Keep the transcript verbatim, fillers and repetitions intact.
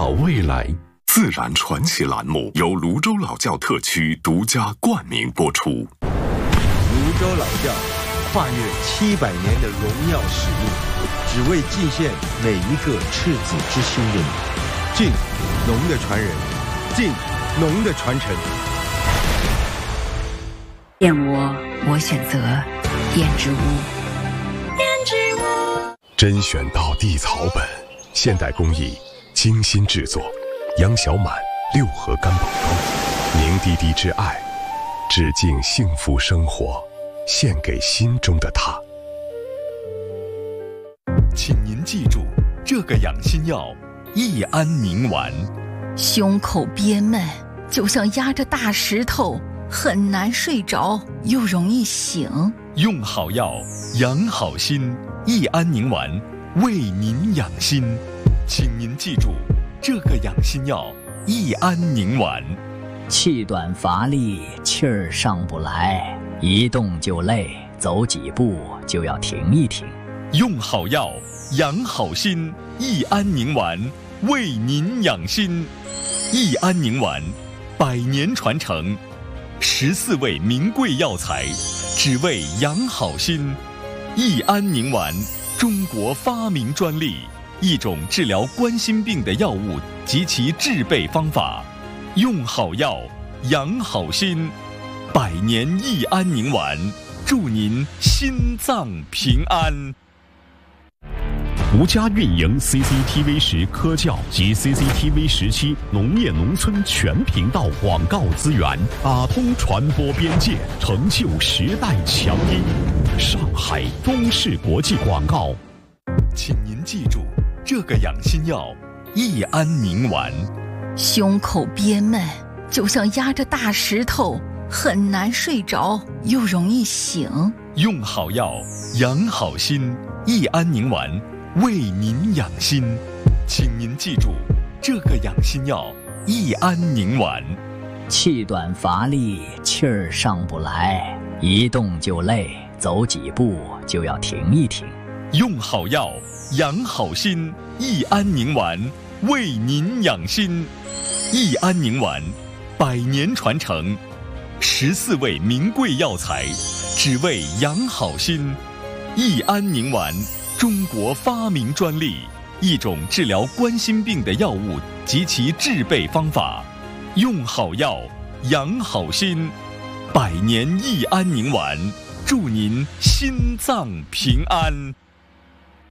好未来。 自然传奇栏目由泸州老窖特区独家冠名播出。 泸州老窖跨越七百年的荣耀使命，只为祭献每一个赤子之心的你。敬农的传人，敬农的传承。 燕窝，我选择燕之屋。燕之屋， 甄选到地草本，现代工艺，精心制作。杨小满六合干宝糕，凝滴滴之爱，致敬幸福生活，献给心中的他。 请您记住这个养心药：益安宁丸。 胸口憋闷，就像压着大石头，很难睡着，又容易醒。 用好药，养好心。益安宁丸为您养心，请您记住这个养心药：益安宁丸。 气短乏力，气儿上不来，一动就累，走几步就要停一停。 用好药，养好心。益安宁丸为您养心。益安宁丸，百年传承，十四味名贵药材，只为养好心。益安宁丸，中国发明专利。一种治疗冠心病的药物及其制备方法，用好药，养好心。百年益安宁丸，祝您心脏平安。 独家运营 C C T V 十科教及 C C T V 十七农业农村全频道广告资源，打通传播边界，成就时代强音。上海中视国际广告。 请您记住这个养心药：益安宁丸。 胸口憋闷，就像压着大石头，很难睡着，又容易醒。 用好药，养好心。益安宁丸为您养心，请您记住这个养心药：益安宁丸。 气短乏力，气儿上不来，一动就累，走几步就要停一停。 用好药，养好心。益安宁丸为您养心。益安宁丸，百年传承，十四味名贵药材，只为养好心。益安宁丸，中国发明专利。一种治疗冠心病的药物及其制备方法，用好药，养好心。百年益安宁丸，祝您心脏平安。